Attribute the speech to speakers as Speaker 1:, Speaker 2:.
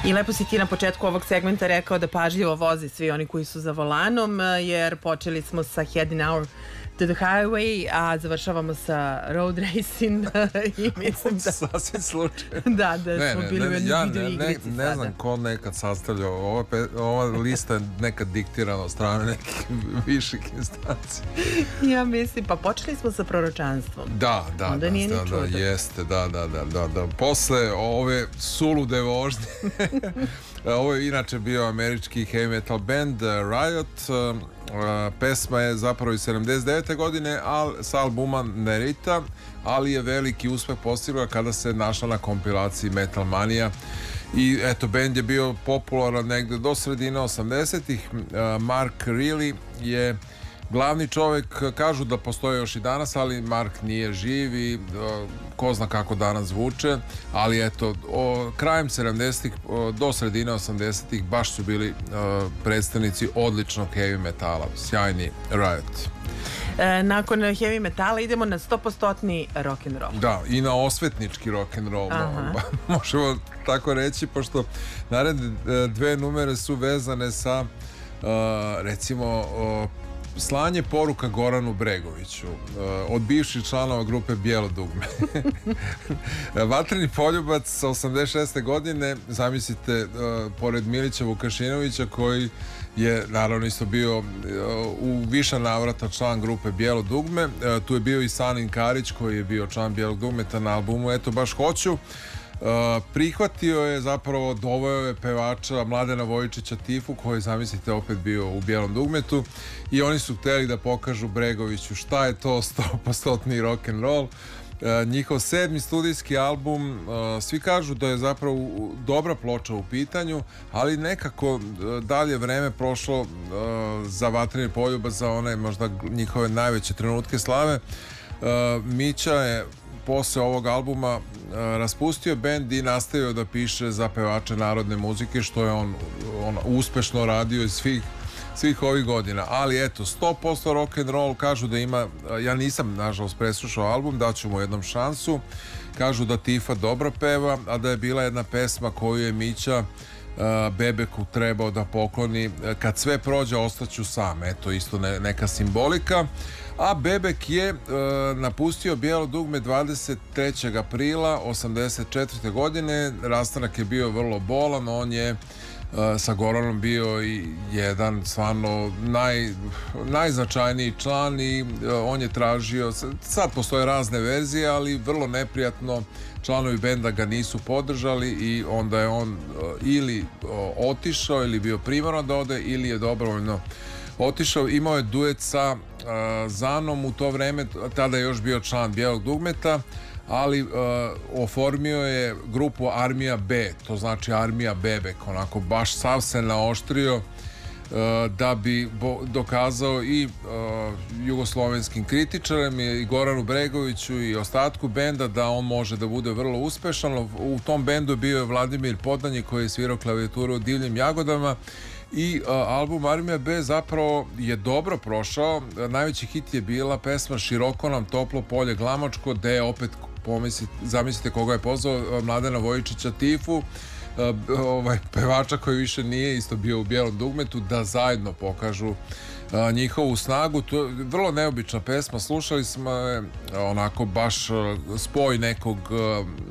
Speaker 1: I lepo si ti na početku ovog segmenta rekao da pažljivo voze svi oni koji su za volanom, jer počeli smo sa Heading Out to the Highway, a završavamo sa Road Racing i mislim da...
Speaker 2: Sasvim slučaj.
Speaker 1: Da smo bili u jednoj video igrici sada.
Speaker 2: Ne znam ko nekad sastavlja ova lista je nekad diktirana od strane nekih viših instancija.
Speaker 1: Ja mislim, pa počeli smo sa proročanstvom.
Speaker 2: Da, jeste, da. Posle ove sulude vožnje, ovo je inače bio američki heavy metal band Riot. Pesma je zapravo iz 79. godine sa albuma Nerita, ali je veliki uspeh postigla kada se našla na kompilaciji Metal Mania. I eto, band je bio popularan negde do sredine 80-ih. Mark Reilly je glavni čovjek, kažu da postoje još i danas, ali Mark nije živ i ko zna kako danas zvuče, ali eto, krajem 70-ih do sredine 80-ih baš su bili predstavnici odličnog heavy metala, sjajni Riot.
Speaker 1: Nakon heavy metala idemo na 100% rock'n'roll.
Speaker 2: Da, i na osvetnički rock'n'roll, možemo tako reći, pošto naredne dve numere su vezane sa recimo slanje poruka Goranu Bregoviću od bivših članova grupe Bijelo dugme. Vatreni poljubac 86. godine, zamislite, pored Milića Vukašinovića, koji je naravno isto bio u više navrata član grupe Bijelo dugme, tu je bio i Sanin Karić koji je bio član Bijelog dugmeta na albumu Eto baš hoću. Prihvatio je, zapravo doveo je pevača Mladena Vojičića Tifu, koji, zamislite, opet bio u Bijelom dugmetu, i oni su hteli da pokažu Bregoviću šta je to 100% rock'n'roll. Njihov 7. studijski album, svi kažu da je zapravo dobra ploča u pitanju, ali nekako dalje vreme prošlo za Vatreni poljubac, za one možda njihove najveće trenutke slave. Mića je posle ovog albuma raspustio bend i nastavio da piše za pevače narodne muzike, što je on uspešno radio iz svih ovih godina. Ali eto, 100% rock'n'roll, kažu da ima, ja nisam nažalost preslušao album, daću mu jednom šansu, kažu da Tifa dobro peva, a da je bila jedna pesma koju je Mića Bebeku trebao da pokloni: kad sve prođe ostaću sam. Eto, isto neka simbolika. A Bebek je napustio Bijelo dugme 23. aprila 84. godine. Rastanak je bio vrlo bolan. On je sa Goranom bio i jedan stvarno najznačajniji član i on je tražio, sad postoje razne verzije, ali vrlo neprijatno, članovi benda ga nisu podržali i onda je on ili otišao ili bio primoran da ode ili je dobrovoljno otišao. Imao je duet sa Zanom u to vreme, tada je još bio član Bijelog dugmeta, ali oformio je grupu Armija B, to znači Armija Bebek, onako baš sav se naoštrio da bi dokazao i jugoslovenskim kritičarima i Goranu Bregoviću i ostatku benda da on može da bude vrlo uspešan. U tom bendu bio je Vladimir Podanje, koji je svirao klavijaturu u Divljim jagodama, i album Armija B zapravo je dobro prošao. Najveći hit je bila pesma Široko nam toplo polje glamačko, gde je opet, zamislite koga je pozvao, Mladena Vojičića Tifu, pevača koji više nije isto bio u Bijelom dugmetu, da zajedno pokažu njihovu snagu. To je vrlo neobična pesma, slušali smo onako baš spoj nekog